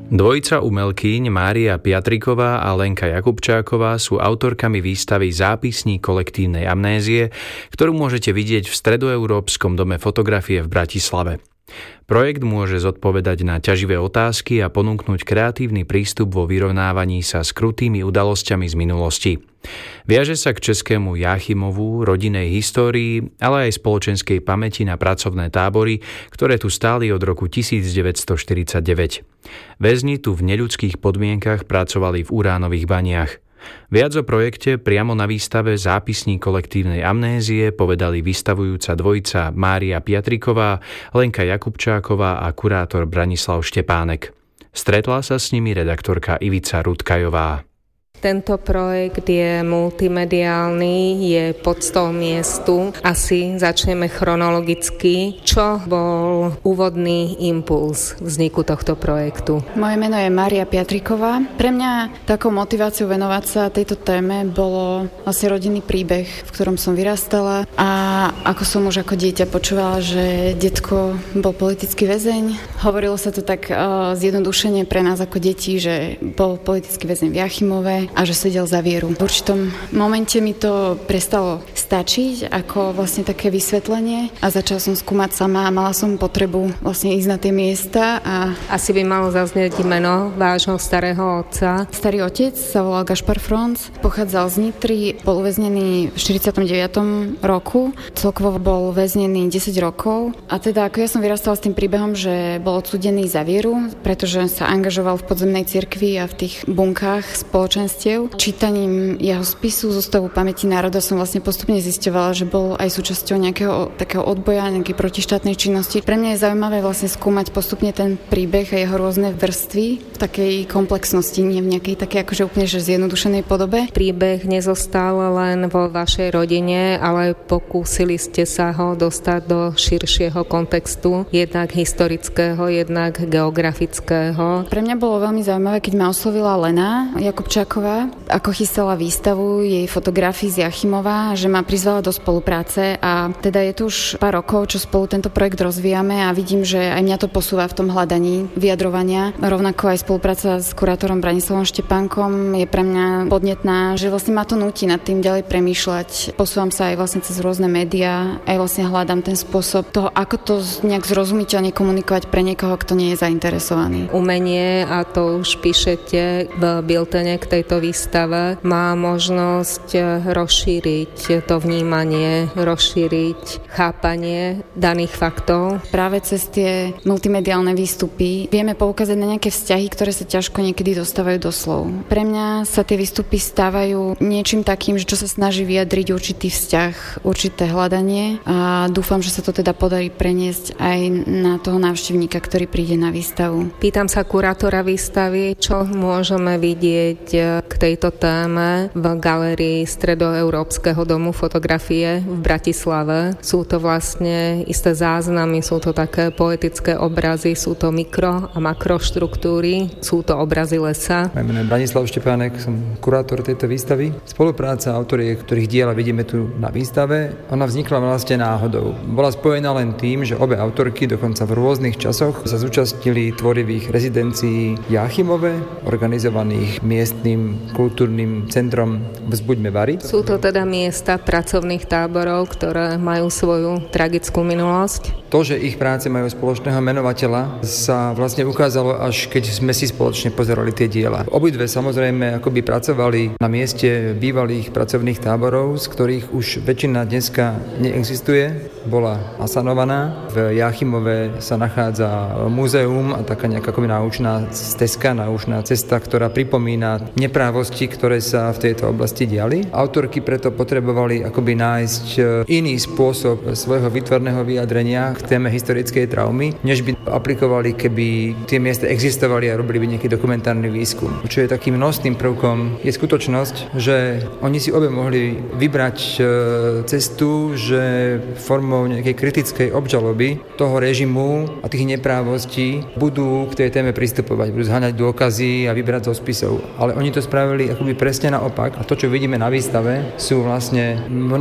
Dvojica umelkyň Mária Piatriková a Lenka Jakubčáková sú autorkami výstavy Zápisník kolektívnej amnézie, ktorú môžete vidieť v Stredoeurópskom dome fotografie v Bratislave. Projekt môže zodpovedať na ťaživé otázky a ponúknuť kreatívny prístup vo vyrovnávaní sa s krutými udalosťami z minulosti. Viaže sa k českému Jáchymovu, rodinnej histórii, ale aj spoločenskej pamäti na pracovné tábory, ktoré tu stáli od roku 1949. Väzni tu v neľudských podmienkach pracovali v uránových baniach. Viac o projekte priamo na výstave Zápisník kolektívnej amnézie povedali vystavujúca dvojica Mária Piatriková, Lenka Jakubčáková a kurátor Branislav Štepánek. Stretla sa s nimi redaktorka Ivica Rutkajová. Tento projekt je multimediálny, je pod 100 miestu. Asi začneme chronologicky. Čo bol úvodný impuls vzniku tohto projektu? Moje meno je Mária Piatriková. Pre mňa takou motiváciou venovať sa tejto téme bolo vlastne rodinný príbeh, v ktorom som vyrastala a ako som už ako dieťa počúvala, že detko bol politický väzeň. Hovorilo sa to tak zjednodušene pre nás ako deti, že bol politický väzeň v Jáchymove a že sedel za vieru. V určitom momente mi to prestalo stačiť ako vlastne také vysvetlenie a začala som skúmať sama a mala som potrebu vlastne ísť na tie miesta. A asi by malo zaznieť meno vášho starého otca. Starý otec sa volal Gašpar Fronc, pochádzal z Nitry, bol uväznený v 49. roku, celkovo bol väznený 10 rokov a teda ako ja som vyrastala s tým príbehom, že bol odsúdený za vieru, pretože sa angažoval v podzemnej cirkvi a v tých bunkách spoločenstiev. Čítaním jeho spisu Zostavu pamäti národa som vlastne postupne zisťovala, že bol aj súčasťou nejakého takého odboja, nejakej protištátnej činnosti. Pre mňa je zaujímavé vlastne skúmať postupne ten príbeh a jeho rôzne vrstvy v takej komplexnosti, nie v nejakej takej akože úplne že zjednodušenej podobe. Príbeh nezostal len vo vašej rodine, ale pokúsili ste sa ho dostať do širšieho kontextu, jednak historického, jednak geografického. Pre mňa bolo veľmi zaujímavé, keď ma oslovila Lena Jakubčáková, ako chystala výstavu jej fotografií z Jáchymova, že ma prizvala do spolupráce a teda je tu už pár rokov, čo spolu tento projekt rozvíjame a vidím, že aj mňa to posúva v tom hľadaní vyjadrovania. Rovnako aj spolupráca s kurátorom Branislavom Štepánkom je pre mňa podnetná, že vlastne ma to núti nad tým ďalej premýšľať. Posúvam sa aj vlastne cez rôzne médiá, aj vlastne hľadám ten spôsob toho, ako to nejak zrozumiteľne komunikovať pre niekoho, kto nie je zainteresovaný. Umenie, a to už píšete v biltene k tejto výstave, má možnosť rozšíriť to vnímanie, rozšíriť chápanie daných faktov. Práve cez tie multimediálne výstupy vieme poukázať na nejaké vzťahy, ktoré sa ťažko niekedy dostávajú do slov. Pre mňa sa tie výstupy stávajú niečím takým, že čo sa snaží vyjadriť určitý vzťah, určité hľadanie a dúfam, že sa to teda podarí preniesť aj na toho návštevníka, ktorý príde na výstavu. Pýtam sa kurátora výstavy, čo môžeme vidieť k tejto téme v galérii Stredoeurópskeho domu fotografie v Bratislave. Sú to vlastne isté záznamy, sú to také poetické obrazy, sú to mikro- a makroštruktúry, sú to obrazy lesa. Moje meno je Branislav Štepánek, som kurátor tejto výstavy. Spolupráca autoriek, ktorých diela vidíme tu na výstave, ona vznikla vlastne náhodou. Bola spojená len tým, že obe autorky dokonca v rôznych časoch sa zúčastnili tvorivých rezidencií v Jáchymove, organizovaných miestnym kultúrnym centrom Vzbuďme Vary. Sú to teda miesta pracovných táborov, ktoré majú svoju tragickú minulosť? To, že ich práce majú spoločného menovateľa, sa vlastne ukázalo, až keď sme si spoločne pozerali tie diela. Obidve samozrejme akoby pracovali na mieste bývalých pracovných táborov, z ktorých už väčšina dneska neexistuje. Bola asanovaná. V Jáchymove sa nachádza múzeum a taká nejaká akoby náučná stezka, náučná cesta, ktorá pripomína neprávosti, ktoré sa v tejto oblasti diali. Autorky preto potrebovali akoby nájsť iný spôsob svojho výtvarného vyjadrenia k téme historickej traumy, než by aplikovali, keby tie miesta existovali a robili by nejaký dokumentárny výskum. Čo je takým nosným prvkom, je skutočnosť, že oni si obe mohli vybrať cestu, že formou nejakej kritickej obžaloby toho režimu a tých neprávostí budú k tej téme pristupovať, budú zháňať dôkazy a vybrať zo spisov. Ale oni to spravili akoby presne naopak a to, čo vidíme na výstave, sú vlastne